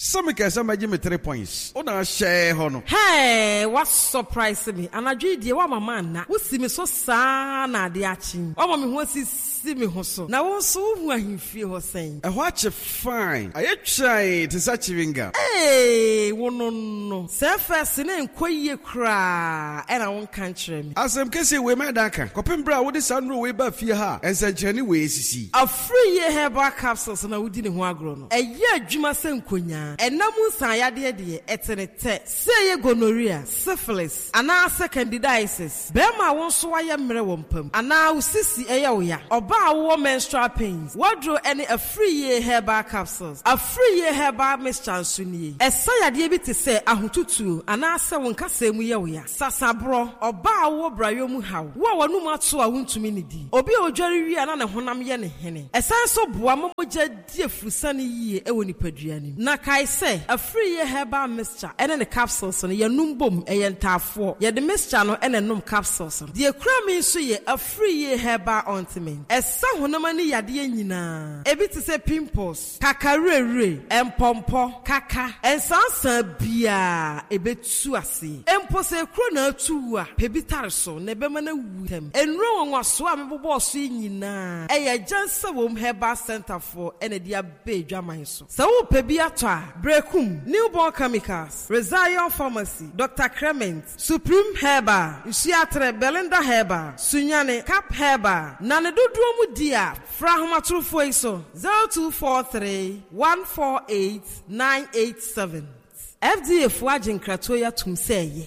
Some can some me 3 points. Ona share hono. Hey, what surprise me? And I dream the one man na. Who see me so sana de achin. Oh me who see me hoso. Na won so who he feel was saying. A watch fine. I try to such vinga. Hey, no. Surface na nkwaye kra. And I won't country me. As I'm kissing we my daka. Kopembra with the sun we ba fear her. And say journey we see. A free year herbal capsules na wudi ne ho agro no. E ye adwuma senkonya. Enamu san yade de etenete. Say ye gonorrhea, syphilis, ana candidiasis. Bema won so aye mre wompam. Ana usisi eye oya. Oba wo menstrual pains. Wodro any a free year herbal capsules. A free year herbal mixture suni. Esa yade bi te say ahotutu ana se won kasa mu ye oya. Sasabro oba wo brayo mu haw. Wo wonu mato a wontumi ne di. Obi odware wi ana ne honam ye ne hene. Esa so boa momogya die furusane yie e woni paduani. Na kai say a free year herbal mixture ene ne capsules no ye numbom e ye ntafo. Ye de mixture no ene num capsules. De kura mi so ye a free year herbal ointment. Esa honam ani yade nyina. Ebi te say pimples, kakarere, empompo, kaka. Ensansa bia ebetu ase. Empo se kro na atu a pebitare so na bema na wutem. Enro won aso a mebobo so nyina. Eye jansa wom herbal center for ene dia be dwaman so. Se wo pebi ato a Brekum, Newborn Chemicals, Rezion Pharmacy, Dr. Crement, Supreme Herbal, Usiatre Belinda Herbal, Sunyane, Cap Herbal, Nane Dudro Mudia, Frahoma Trufo Iso, 0243 148 987. FDA Fuajin Kratoya Tumseye.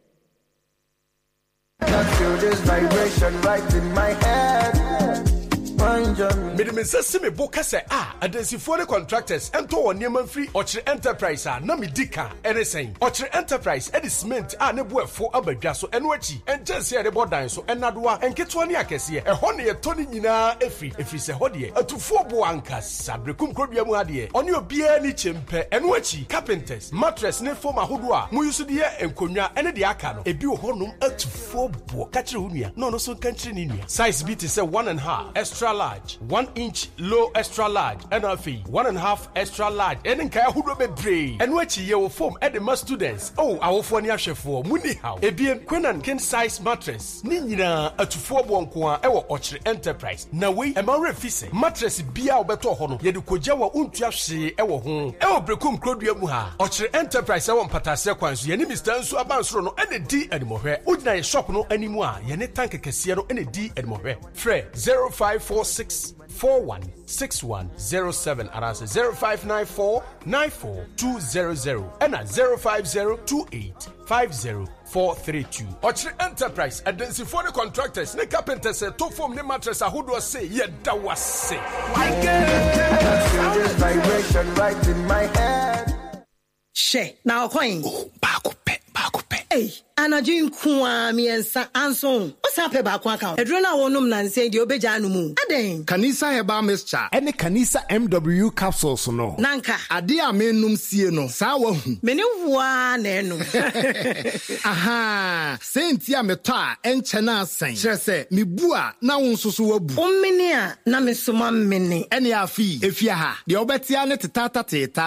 I feel this vibration right in my head. Me boka se adansifoɔ ne contractors ento wɔ nneɛma free Ɔkyerɛ Enterprise na medika anything Ɔkyerɛ Enterprise edi cement ne boɛfo abadwa so eno achi enkyɛnse de bodan so enadoa enketewa ne akɛse ɛhɔ ne yɛtɔ ne nyinaa efri se hɔ de atufoɔ bo ankasa Brekum krodua mu ade ɔne obia ni kyempɛ eno achi carpenters mattress ne foam ahodo a mu yusu de enkonwa ene de aka no ebi wɔ hɔ nom atufoɔ bo ka kyerɛ ho nua no so ka kyerɛ ne nua size bi te sɛ 1.5 extra large 1 inch low extra large and a fee 1.5 extra large and in kaya hudo bebre and which ye will form at the mass students our phone for muni how ebien Quenan king size mattress ninina at 4 bonkoa ewo Ɔkyerɛ Enterprise na we e ma refise mattress bia obeto hono ye de koja wa untua hye ewo ho ewo Brekum krodua mu ha Ɔkyerɛ Enterprise ewo mpatase kwanso ye ni Mr. Nsu abansoro no ene di animohwe udina ye shop no animu a ye ne tank kese no ene di animohwe frɛ 0546 416107 and answer 0594 94200 and at 05028 50432. Ɔkyerɛ Enterprise adansifoɔ ne contractors ne carpenters to form ne mattress ahodo say yɛda wase. I feel this vibration right in my head. She now coin. Oh, baako pɛ. Hey, anajin kuwa miensa anson. Osa pe ba kwa account. Edro na wonum na nse di obeja anu mu. Aden. Kanisa Herbal Mixture. Ene Kanisa MW capsules no. Nanka. Ade a menum sie no. Sa wa hu. Meni wa na enum. Aha. Senti a meto a enche na asen. Kire se me bu a na wo nsoso wabu. Ommeni a na me soma mmeni. Ene afi. Efia ha. De obetia ne teta.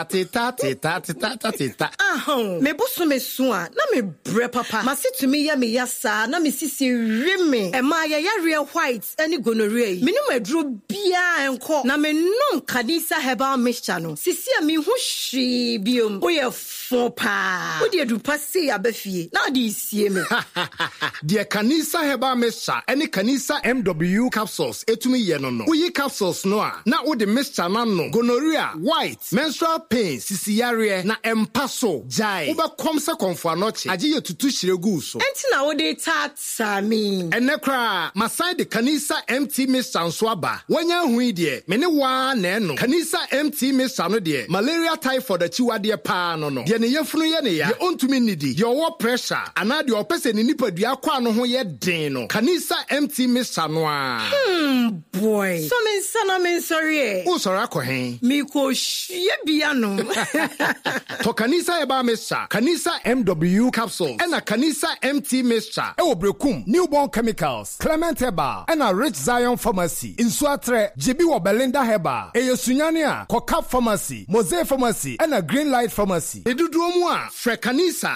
Ahon. Me busu me su a na me bre papa masi to me ya me yasa na me sisi reme e ma ya real white any gonorrhea me no maduro bia enko na me nom Kanisa Herbal Mixture no sisi a me hu hwe biom wo ye fo pa wo de du pase abafie na de sie me de Kanisa Herbal Mixture any Kanisa MW capsules etumi ye no wo yi capsules no a na wo de mixture na no gonorrhea white menstrual pain sisi yare na empaso jai wo be kom se konfo anoche aje ye tutu shiregu so enti na wo de tata mi enekra masai de Kanisa MT Mixture so aba wanya hu de me ne wa na eno Kanisa MT Mixture no de malaria typhoid achiwade pa no de ne yefunu ye ne ya de ontumi nidi de owo pressure ana de opese ne nipadua kwa no ho ye den no Kanisa MT Mixture no a boy so me sana me sorry o sorry akohen mi ko hye bia no to Kanisa Herbal Mixture Kanisa MW capsules ena Kanisa MT Mixture, Brekum, Newborn Chemicals, Clement Herbal, and a Rich Zion Pharmacy. In Suatre, JB Belinda Herbal, Sunyania, Kokap Pharmacy, Mosaic Pharmacy, and a Green Light Pharmacy. Eduduomwa, Frekanisa,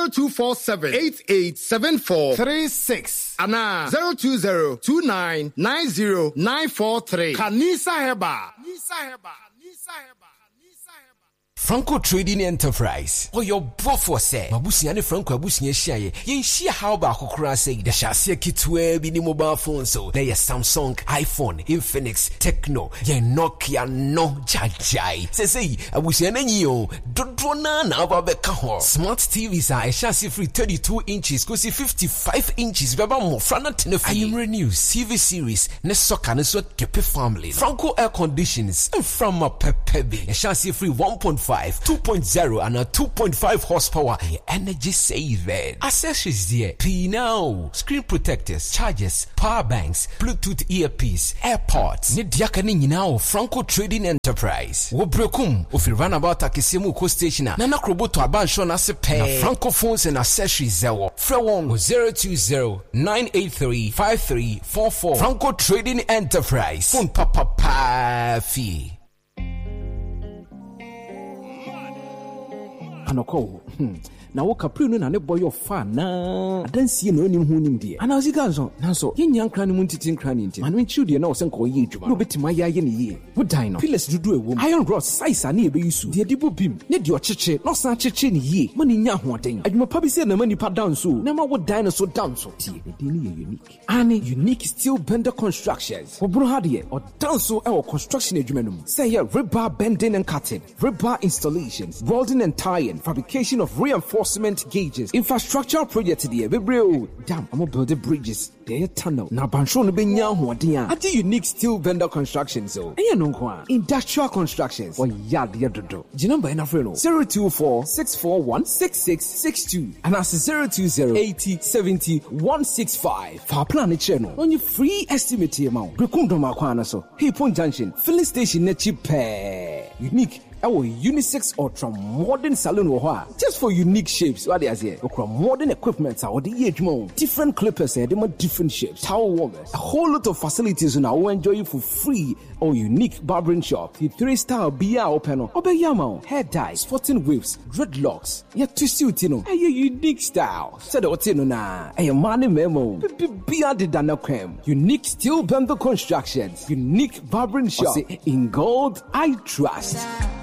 0247-887436. Ana 020-2990-943. Kanisa Herbal. Franco Trading Enterprise. Or your buffer say, Mabusiani Franco Abusia Shaye, Yen Shia Hauba Hokura say, the Shasia Kitwe Bini mobile phone so, they are Samsung, iPhone, Infinix, Tecno, Yen Nokia, no Jajai. Say, Abusiani yo, Dodrona Navabeka. Smart TVs are a chassis free 32 inches, go see 55 inches, Baba Mofrana Tenef. I am renew TV series, Nesoka Neso Tepe family. Franco Air Conditions, and from a Pepe, a chassis free 1.5. 2.0 and a 2.5 horsepower energy saving. Accessories there. P now. Screen protectors, chargers, power banks, Bluetooth earpiece, AirPods. Nidiakani now Franco Trading Enterprise. Wobrekum. If you run about Akisimu Co Station, Nana Krobo to Abanshon as a pay. Franco phones and accessories there. Frewon 020-983-5344. Franco Trading Enterprise. Phone papa fee. Anoko na wo kapri no na ne boy of fa na adansie no nim hu nim de ana osiga nso nanso yenya nkra ne mu ntiti nkra ne nti man menchiu de na wo senko ye adwuma no betima ya ye ne ye wo dan no pillars dudu ewom iron rod size ani ebe yusu de dibo bim ne de ocheche no san cheche ne ye mani nya hoden adwuma pa bi se na mani pa down so na ma wo dan no so down so tie de ni ye unique ani unique steel bender constructions wo bro ha de o down so e wo construction adwuma no say here rebar bending and cutting, rebar installations, welding and tying, fabrication of reinforcement gauges, infrastructural projects here, dam, I'm building bridges, there tunnel. Now Banshon Benya Huadia. At the unique steel vendor constructions, so industrial constructions or yard yadodo. Jinamba in Afrino 024-641-6662 and that's 020-80-70-165 for planet channel on your free estimate amount. Brekundo Makwana so Hipon Junction, filling station nechipe. Unique. Our unisex ultra modern salon just for unique shapes. What they say? Ultra modern equipment are the age more different clippers they want different shapes. Towel warmers, a whole lot of facilities and I will enjoy you for free. Or unique barbering shop, the 3-star BR open or Yamao, hair dyes, sporting whips, dreadlocks. Yet to suit a unique style. Said Otino na a money memo. Beyond the Dana Creme. Unique steel bundle constructions. Unique barbering shop in gold. I trust.